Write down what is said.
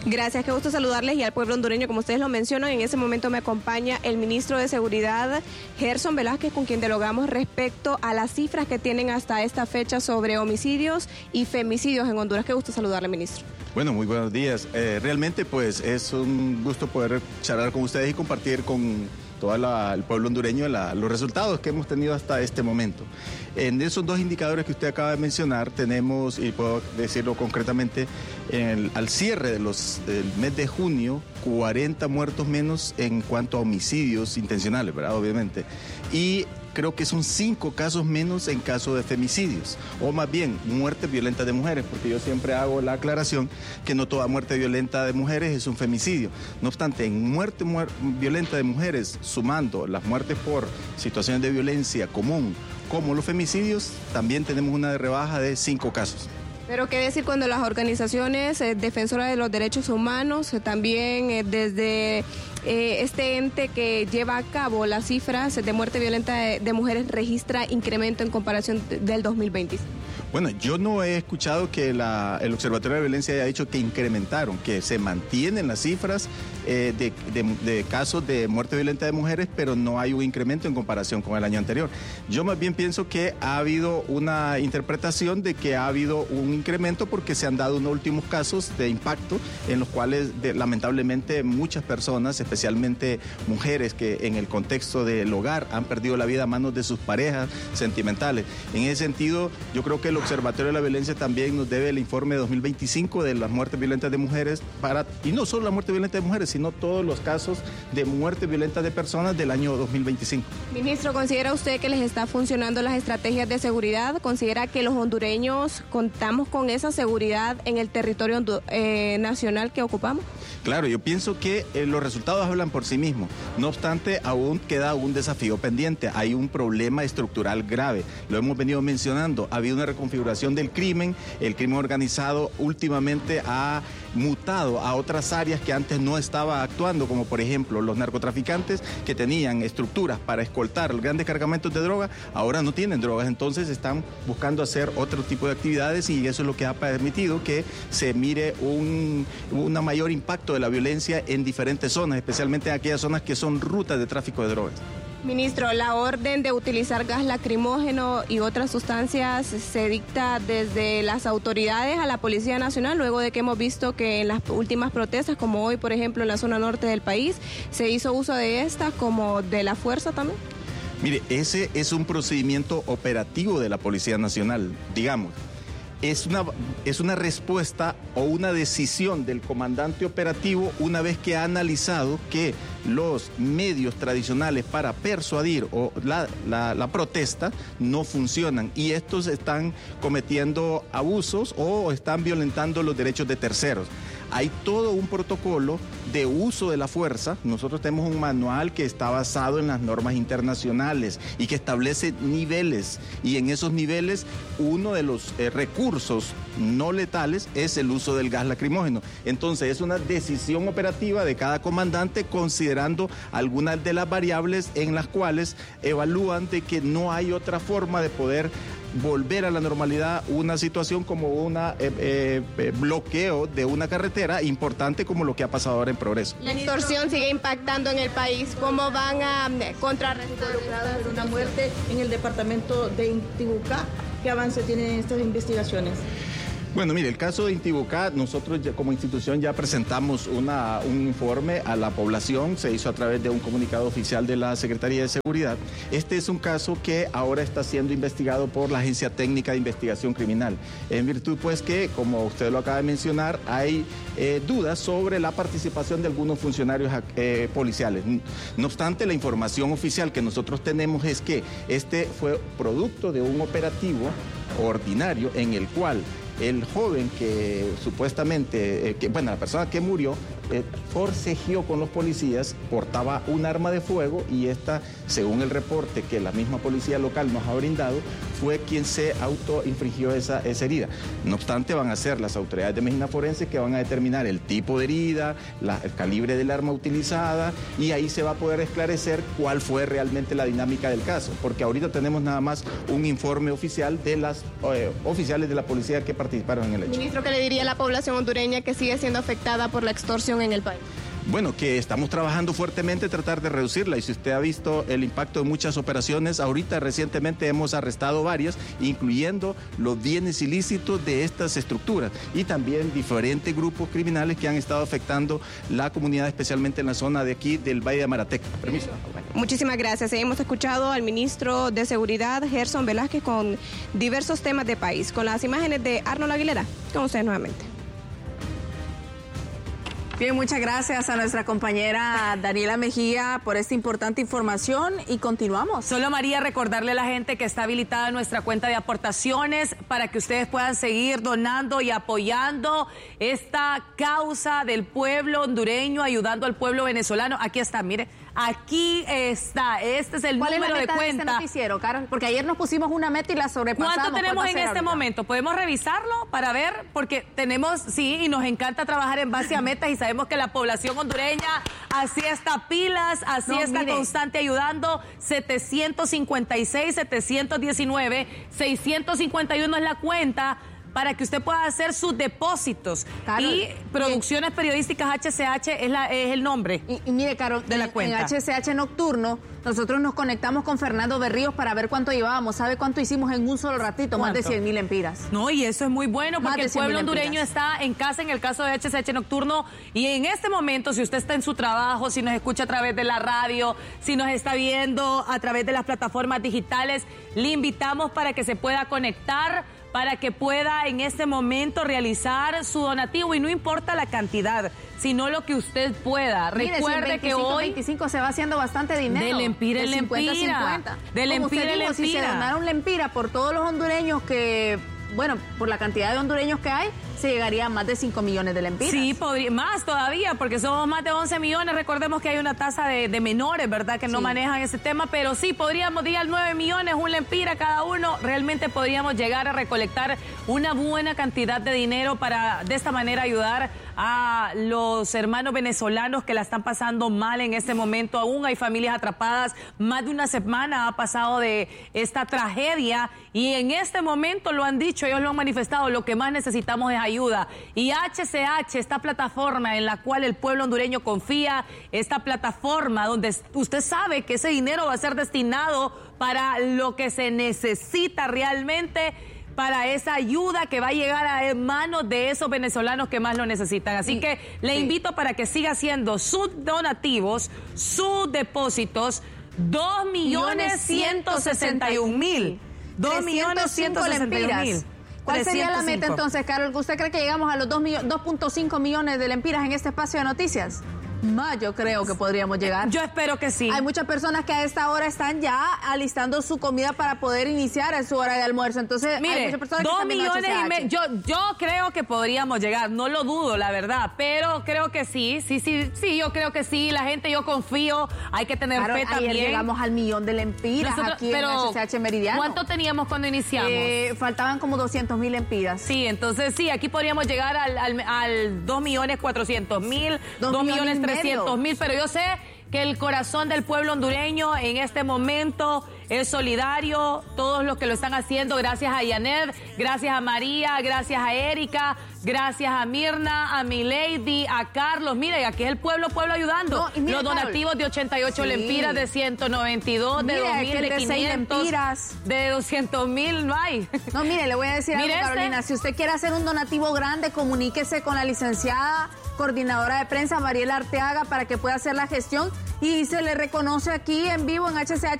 Gracias, qué gusto saludarles y al pueblo hondureño, como ustedes lo mencionan. En ese momento me acompaña el ministro de Seguridad, Gerson Velázquez, con quien dialogamos respecto a las cifras que tienen hasta esta fecha sobre homicidios y femicidios en Honduras. Qué gusto saludarle, ministro. Bueno, muy buenos días. Realmente pues es un gusto poder charlar con ustedes y compartir con todo el pueblo hondureño los resultados que hemos tenido hasta este momento. En esos dos indicadores que usted acaba de mencionar tenemos, y puedo decirlo concretamente, al cierre del mes de junio, 40 muertos menos en cuanto a homicidios intencionales, ¿verdad? Obviamente. Y creo que son 5 casos menos en caso de femicidios, o más bien muertes violentas de mujeres, porque yo siempre hago la aclaración que no toda muerte violenta de mujeres es un femicidio. No obstante, en muerte violenta de mujeres, sumando las muertes por situaciones de violencia común, como los femicidios, también tenemos una rebaja de 5 casos. Pero qué decir cuando las organizaciones defensoras de los derechos humanos, también desde este ente que lleva a cabo las cifras de muerte violenta de mujeres registra incremento en comparación del 2020. Bueno, yo no he escuchado que el Observatorio de la Violencia haya dicho que incrementaron, que se mantienen las cifras de casos de muerte violenta de mujeres, pero no hay un incremento en comparación con el año anterior. Yo más bien pienso que ha habido una interpretación de que ha habido un incremento porque se han dado unos últimos casos de impacto en los cuales lamentablemente muchas personas, especialmente mujeres que en el contexto del hogar han perdido la vida a manos de sus parejas sentimentales. En ese sentido, yo creo que el Observatorio de la Violencia también nos debe el informe de 2025 de las muertes violentas de mujeres, y no solo la muerte violenta de mujeres, sino todos los casos de muerte violenta de personas del año 2025. Ministro, ¿considera usted que les está funcionando las estrategias de seguridad? ¿Considera que los hondureños contamos con esa seguridad en el territorio nacional que ocupamos? Claro, yo pienso que los resultados hablan por sí mismos. No obstante, aún queda un desafío pendiente. Hay un problema estructural grave. Lo hemos venido mencionando. Ha habido una reconfiguración del crimen. El crimen organizado últimamente ha mutado a otras áreas que antes no estaba actuando, como por ejemplo los narcotraficantes que tenían estructuras para escoltar los grandes cargamentos de droga, ahora no tienen drogas, entonces están buscando hacer otro tipo de actividades y eso es lo que ha permitido que se mire un mayor impacto de la violencia en diferentes zonas, especialmente en aquellas zonas que son rutas de tráfico de drogas. Ministro, la orden de utilizar gas lacrimógeno y otras sustancias se dicta desde las autoridades a la Policía Nacional, luego de que hemos visto que en las últimas protestas, como hoy, por ejemplo, en la zona norte del país, se hizo uso de estas como de la fuerza también. Mire, ese es un procedimiento operativo de la Policía Nacional, digamos. Es una respuesta o una decisión del comandante operativo una vez que ha analizado que los medios tradicionales para persuadir o la protesta no funcionan y estos están cometiendo abusos o están violentando los derechos de terceros. Hay todo un protocolo de uso de la fuerza. Nosotros tenemos un manual que está basado en las normas internacionales y que establece niveles. Y en esos niveles, uno de los recursos no letales es el uso del gas lacrimógeno. Entonces, es una decisión operativa de cada comandante considerando algunas de las variables en las cuales evalúan de que no hay otra forma de poder volver a la normalidad una situación como un bloqueo de una carretera importante como lo que ha pasado ahora en Progreso. La extorsión sigue impactando en el país. ¿Cómo van a contrarrestar una muerte en el departamento de Intibucá? ¿Qué avance tienen estas investigaciones? Bueno, mire, el caso de Intibucá, nosotros como institución ya presentamos un informe a la población, se hizo a través de un comunicado oficial de la Secretaría de Seguridad. Este es un caso que ahora está siendo investigado por la Agencia Técnica de Investigación Criminal, en virtud pues que, como usted lo acaba de mencionar, hay dudas sobre la participación de algunos funcionarios policiales. No obstante, la información oficial que nosotros tenemos es que este fue producto de un operativo ordinario en el cual el joven que supuestamente, la persona que murió forcejeó con los policías, portaba un arma de fuego y esta, según el reporte que la misma policía local nos ha brindado, fue quien se autoinfligió esa herida. No obstante, van a ser las autoridades de medicina forense que van a determinar el tipo de herida, el calibre del arma utilizada, y ahí se va a poder esclarecer cuál fue realmente la dinámica del caso, porque ahorita tenemos nada más un informe oficial de las oficiales de la policía que participaron en el hecho. Ministro, ¿qué le diría a la población hondureña que sigue siendo afectada por la extorsión en el país? Bueno, que estamos trabajando fuertemente en tratar de reducirla, y si usted ha visto el impacto de muchas operaciones, ahorita recientemente hemos arrestado varias, incluyendo los bienes ilícitos de estas estructuras y también diferentes grupos criminales que han estado afectando la comunidad, especialmente en la zona de aquí del Valle de Amarateca. Permiso. Muchísimas gracias. Hemos escuchado al ministro de Seguridad, Gerson Velázquez, con diversos temas de país. Con las imágenes de Arnold Aguilera, con ustedes nuevamente. Bien, muchas gracias a nuestra compañera Daniela Mejía por esta importante información y continuamos. Solo, María, recordarle a la gente que está habilitada nuestra cuenta de aportaciones para que ustedes puedan seguir donando y apoyando esta causa del pueblo hondureño, ayudando al pueblo venezolano. Aquí está, mire. Aquí está, este es el número de cuenta. ¿Cuál es la meta de este noticiero, Carol? Porque ayer nos pusimos una meta y la sobrepasamos. ¿Cuánto tenemos en este momento? ¿Podemos revisarlo para ver? Porque tenemos, sí, y nos encanta trabajar en base a metas y sabemos que la población hondureña así está pilas, así está constante ayudando. 756, 719, 651 es la cuenta para que usted pueda hacer sus depósitos. Carol, y Producciones Periodísticas HCH es el nombre. Y mire, Carol, de la cuenta. En HCH Nocturno, nosotros nos conectamos con Fernando Berríos para ver cuánto llevábamos. ¿Sabe cuánto hicimos en un solo ratito? ¿Cuánto? Más de 100,000 empiras. No, y eso es muy bueno porque el pueblo hondureño está en casa en el caso de HCH Nocturno. Y en este momento, si usted está en su trabajo, si nos escucha a través de la radio, si nos está viendo a través de las plataformas digitales, le invitamos para que se pueda conectar, para que pueda en este momento realizar su donativo, y no importa la cantidad, sino lo que usted pueda. Mire, recuerde que hoy 25 se va haciendo bastante dinero. De lempira en lempira. De lempira en lempira. Si se donara un lempira por todos los hondureños que, bueno, por la cantidad de hondureños que hay, se llegaría a más de 5 millones de lempiras. Sí, podría, más todavía, porque somos más de 11 millones. Recordemos que hay una tasa de menores, ¿verdad?, que no manejan ese tema, pero sí, podríamos dar 9 millones, un lempira cada uno. Realmente podríamos llegar a recolectar una buena cantidad de dinero para, de esta manera, ayudar a los hermanos venezolanos que la están pasando mal en este momento. Aún hay familias atrapadas. Más de una semana ha pasado de esta tragedia y en este momento lo han dicho, ellos lo han manifestado, lo que más necesitamos es ayuda. Y HCH, esta plataforma en la cual el pueblo hondureño confía, esta plataforma donde usted sabe que ese dinero va a ser destinado para lo que se necesita realmente, para esa ayuda que va a llegar a manos de esos venezolanos que más lo necesitan. Así que le invito para que siga haciendo sus donativos, sus depósitos, 2.161.000. 2.161.000. ¿Cuál sería la meta entonces, Carol? ¿Usted cree que llegamos a los 2.5 millones de lempiras en este espacio de noticias? Más, yo creo que podríamos llegar. Yo espero que sí. Hay muchas personas que a esta hora están ya alistando su comida para poder iniciar en su hora de almuerzo. Entonces, mire, hay muchas personas 2 que millones y medio. Yo creo que podríamos llegar, no lo dudo, la verdad, pero creo que sí, yo creo que sí. La gente, yo confío, hay que tener fe también. Ayer llegamos al 1.000.000 de lempiras aquí en HCH Meridiano. ¿Cuánto teníamos cuando iniciamos? Faltaban como 200.000 lempiras. Sí, entonces sí, aquí podríamos llegar al 2.400.000, 2.300.000, pero yo sé que el corazón del pueblo hondureño en este momento es solidario, todos los que lo están haciendo, gracias a Yanet, gracias a María, gracias a Erika, gracias a Mirna, a Milady, a Carlos. Mire, aquí es el pueblo ayudando. No, los donativos, Carol, de 88 lempiras, de 192, de 2.000, de 500, de 200.000, no hay. No, mire, le voy a decir algo, Carolina, si usted quiere hacer un donativo grande, comuníquese con la licenciada coordinadora de prensa, Mariela Arteaga, para que pueda hacer la gestión y se le reconoce aquí en vivo en HCH